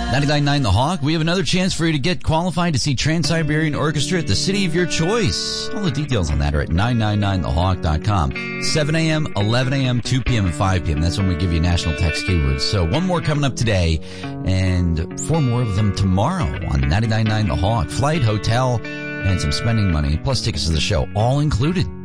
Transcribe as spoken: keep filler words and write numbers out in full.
ninety-nine point nine The Hawk. We have another chance for you to get qualified to see Trans-Siberian Orchestra at the city of your choice. All the details on that are at nine nine nine the hawk dot com. seven a.m., eleven a.m., two p.m., and five p.m. That's when we give you national text keywords. So one more coming up today and four more of them tomorrow on ninety-nine point nine The Hawk. Flight, hotel, and some spending money, plus tickets to the show, all included.